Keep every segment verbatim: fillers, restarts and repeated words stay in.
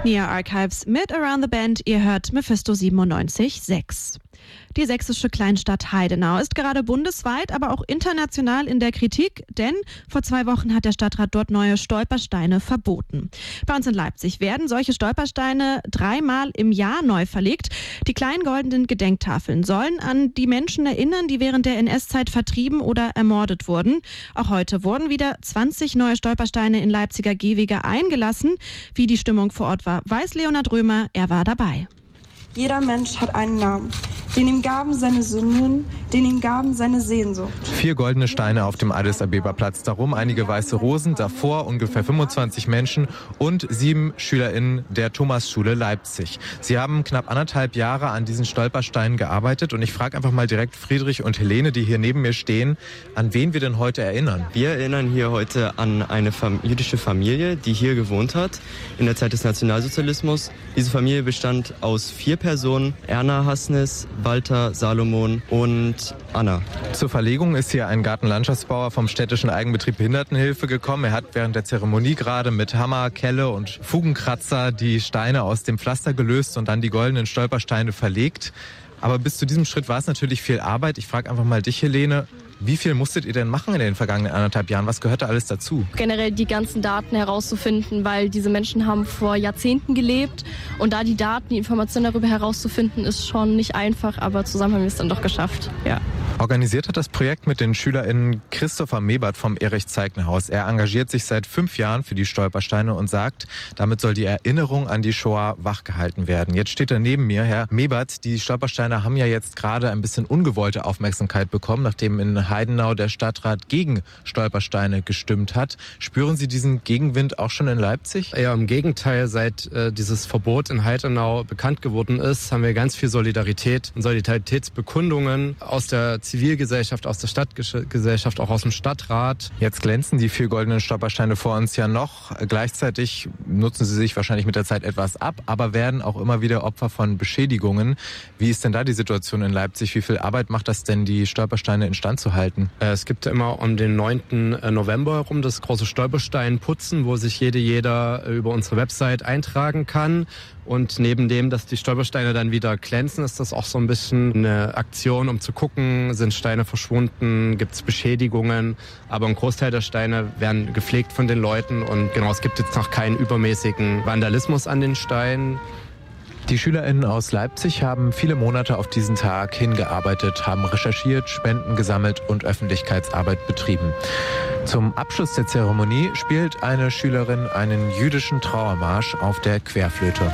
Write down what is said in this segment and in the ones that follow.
Nia Archives mit Around the Bend. Ihr hört Mephisto siebenundneunzig Komma sechs. Die sächsische Kleinstadt Heidenau ist gerade bundesweit, aber auch international in der Kritik, denn vor zwei Wochen hat der Stadtrat dort neue Stolpersteine verboten. Bei uns in Leipzig werden solche Stolpersteine dreimal im Jahr neu verlegt. Die kleinen goldenen Gedenktafeln sollen an die Menschen erinnern, die während der N S-Zeit vertrieben oder ermordet wurden. Auch heute wurden wieder zwanzig neue Stolpersteine in Leipziger Gehwege eingelassen. Wie die Stimmung vor Ort war, weiß Leonhard Römer, er war dabei. Jeder Mensch hat einen Namen, den ihm gaben seine Sünden, den ihm gaben seine Sehnsucht. Vier goldene Steine auf dem Addis-Abeba-Platz, darum einige weiße Rosen, davor ungefähr fünfundzwanzig Menschen und sieben SchülerInnen der Thomasschule Leipzig. Sie haben knapp anderthalb Jahre an diesen Stolpersteinen gearbeitet und ich frage einfach mal direkt Friedrich und Helene, die hier neben mir stehen, an wen wir denn heute erinnern. Wir erinnern hier heute an eine Fam- jüdische Familie, die hier gewohnt hat in der Zeit des Nationalsozialismus. Diese Familie bestand aus vier Personen, Erna Hassnes, Walter Salomon und Anna. Zur Verlegung ist hier ein Gartenlandschaftsbauer vom städtischen Eigenbetrieb Behindertenhilfe gekommen. Er hat während der Zeremonie gerade mit Hammer, Kelle und Fugenkratzer die Steine aus dem Pflaster gelöst und dann die goldenen Stolpersteine verlegt. Aber bis zu diesem Schritt war es natürlich viel Arbeit. Ich frage einfach mal dich, Helene. Wie viel musstet ihr denn machen in den vergangenen anderthalb Jahren? Was gehört da alles dazu? Generell die ganzen Daten herauszufinden, weil diese Menschen haben vor Jahrzehnten gelebt. Und da die Daten, die Informationen darüber herauszufinden, ist schon nicht einfach. Aber zusammen haben wir es dann doch geschafft. Ja. Organisiert hat das Projekt mit den SchülerInnen Christopher Mebert vom Erich-Zeigner-Haus. Er engagiert sich seit fünf Jahren für die Stolpersteine und sagt, damit soll die Erinnerung an die Shoah wachgehalten werden. Jetzt steht er neben mir, Herr Mebert. Die Stolpersteine haben ja jetzt gerade ein bisschen ungewollte Aufmerksamkeit bekommen, nachdem in Heidenau der Stadtrat gegen Stolpersteine gestimmt hat. Spüren Sie diesen Gegenwind auch schon in Leipzig? Ja, im Gegenteil. Seit äh, dieses Verbot in Heidenau bekannt geworden ist, haben wir ganz viel Solidarität und Solidaritätsbekundungen aus der Zivilgesellschaft, aus der Stadtgesellschaft, auch aus dem Stadtrat. Jetzt glänzen die vier goldenen Stolpersteine vor uns ja noch. Gleichzeitig nutzen sie sich wahrscheinlich mit der Zeit etwas ab, aber werden auch immer wieder Opfer von Beschädigungen. Wie ist denn da die Situation in Leipzig? Wie viel Arbeit macht das denn, die Stolpersteine instand zu halten? Es gibt immer um den neunten November herum das große Stolpersteinputzen, wo sich jede, jeder über unsere Website eintragen kann. Und neben dem, dass die Stolpersteine dann wieder glänzen, ist das auch so ein bisschen eine Aktion, um zu gucken, sind Steine verschwunden, gibt es Beschädigungen. Aber ein Großteil der Steine werden gepflegt von den Leuten und genau, es gibt jetzt noch keinen übermäßigen Vandalismus an den Steinen. Die SchülerInnen aus Leipzig haben viele Monate auf diesen Tag hingearbeitet, haben recherchiert, Spenden gesammelt und Öffentlichkeitsarbeit betrieben. Zum Abschluss der Zeremonie spielt eine Schülerin einen jüdischen Trauermarsch auf der Querflöte.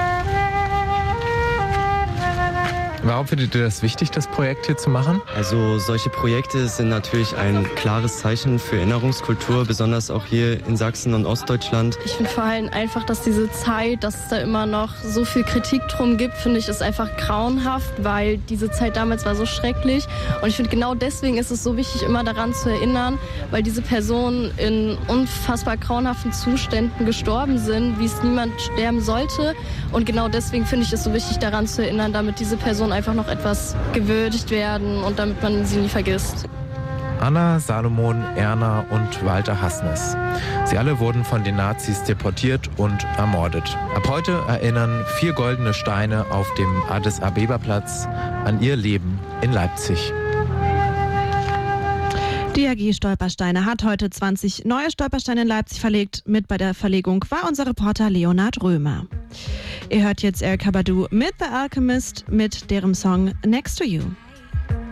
Warum findet ihr das wichtig, das Projekt hier zu machen? Also solche Projekte sind natürlich ein klares Zeichen für Erinnerungskultur, besonders auch hier in Sachsen und Ostdeutschland. Ich finde vor allem einfach, dass diese Zeit, dass es da immer noch so viel Kritik drum gibt, finde ich, ist einfach grauenhaft, weil diese Zeit damals war so schrecklich. Und ich finde, genau deswegen ist es so wichtig, immer daran zu erinnern, weil diese Personen in unfassbar grauenhaften Zuständen gestorben sind, wie es niemand sterben sollte. Und genau deswegen finde ich es so wichtig, daran zu erinnern, damit diese Personen einfach noch etwas gewürdigt werden und damit man sie nie vergisst. Anna, Salomon, Erna und Walter Hassnes. Sie alle wurden von den Nazis deportiert und ermordet. Ab heute erinnern vier goldene Steine auf dem Addis-Abeba-Platz an ihr Leben in Leipzig. Die A G Stolpersteine hat heute zwanzig neue Stolpersteine in Leipzig verlegt. Mit bei der Verlegung war unser Reporter Leonhard Römer. Ihr hört jetzt Erykah Badu mit The Alchemist mit deren Song Next to You.